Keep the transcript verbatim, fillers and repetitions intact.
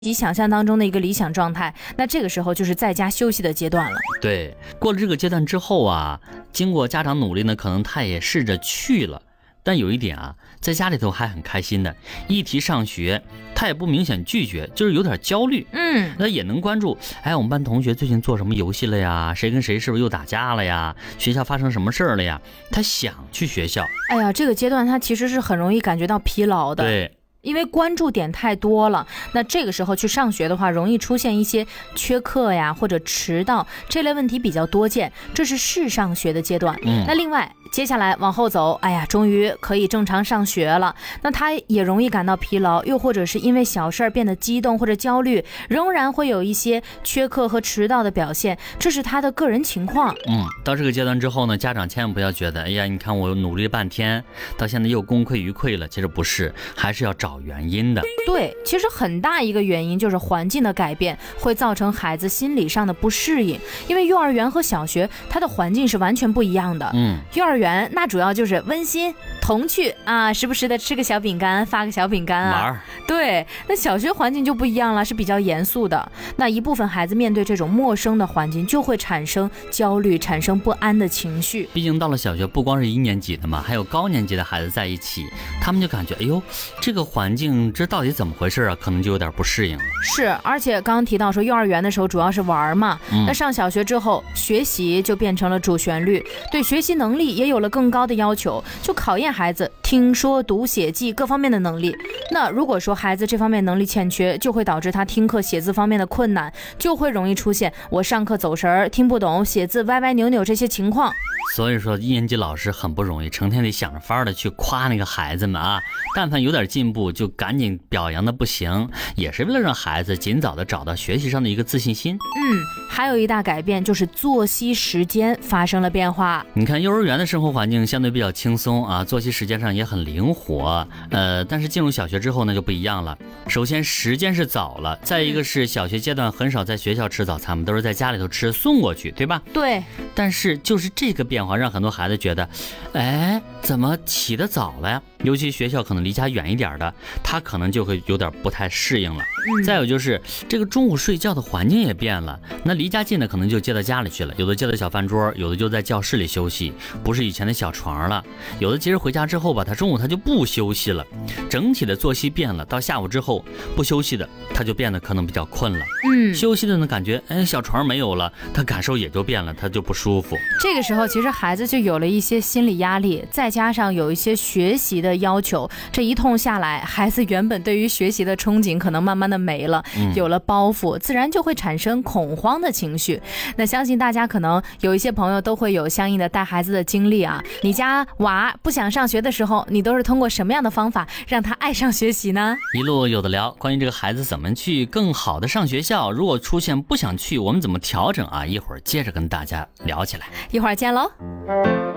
己想象当中的一个理想状态，那这个时候就是在家休息的阶段了。 对，过了这个阶段之后啊，经过家长努力呢，可能他也试着去了，但有一点啊，在家里头还很开心的，一提上学他也不明显拒绝，就是有点焦虑。 嗯， 那也能关注，哎，我们班同学最近做什么游戏了呀？谁跟谁是不是又打架了呀？学校发生什么事儿了呀？他想去学校。 哎呀，这个阶段他其实是很容易感觉到疲劳的。 对。 因为关注点太多了，那这个时候去上学的话，容易出现一些缺课呀或者迟到这类问题比较多见，这是试上学的阶段。 嗯， 那另外接下来往后走，哎呀，终于可以正常上学了，那他也容易感到疲劳，又或者是因为小事儿变得激动或者焦虑，仍然会有一些缺课和迟到的表现，这是他的个人情况。 嗯，到这个阶段之后呢，家长千万不要觉得，哎呀，你看我努力了半天，到现在又功亏于溃了，其实不是，还是要找原因的。 对，其实很大一个原因就是环境的改变会造成孩子心理上的不适应，因为幼儿园和小学它的环境是完全不一样的。 嗯， 幼儿园那主要就是温馨童趣啊，时不时的吃个小饼干，发个小饼干啊， 玩。 对，那小学环境就不一样了，是比较严肃的。那一部分孩子面对这种陌生的环境，就会产生焦虑，产生不安的情绪。 毕竟到了小学，不光是一年级的嘛，还有高年级的孩子在一起，他们就感觉，哎呦，这个环境这到底怎么回事啊？可能就有点不适应。 是，而且刚刚提到说幼儿园的时候主要是玩嘛， 嗯、 那上小学之后，学习就变成了主旋律，对学习能力也有了更高的要求，就考验孩子听说读写记各方面的能力。那如果说孩子这方面能力欠缺，就会导致他听课写字方面的困难，就会容易出现我上课走神儿、听不懂、写字歪歪扭扭这些情况。 所以说一年级老师很不容易，成天得想着法儿的去夸那个孩子们啊，但凡有点进步就赶紧表扬的不行，也是为了让孩子尽早的找到学习上的一个自信心。 嗯，还有一大改变就是作息时间发生了变化。 你看幼儿园的生活环境相对比较轻松啊，作息时间上也很灵活，呃，但是进入小学之后呢就不一样了。首先时间是早了，再一个是小学阶段很少在学校吃早餐，我们都是在家里头吃送过去，对吧？ 对。 但是就是这个变化让很多孩子觉得，哎，怎么起得早了呀？尤其学校可能离家远一点的，他可能就会有点不太适应了。嗯、再有就是这个中午睡觉的环境也变了，那离家近的可能就接到家里去了，有的接到小饭桌，有的就在教室里休息，不是以前的小床了。有的其实回家之后吧，他中午他就不休息了，整体的作息变了。到下午之后不休息的，他就变得可能比较困了。 嗯， 休息的呢感觉，哎，小床没有了，他感受也就变了，他就不舒服。 这个时候其实孩子就有了一些心理压力，再加上有一些学习的要求，这一通下来，孩子原本对于学习的憧憬可能慢慢的没了，嗯、有了包袱，自然就会产生恐慌的情绪。那相信大家可能有一些朋友都会有相应的带孩子的经历啊。你家娃不想上学的时候，你都是通过什么样的方法让他爱上学习呢？ 一路有的聊，关于这个孩子怎么去更好的上学校，如果出现不想去，我们怎么调整啊？一会儿接着跟大家聊起来， 一会儿见喽。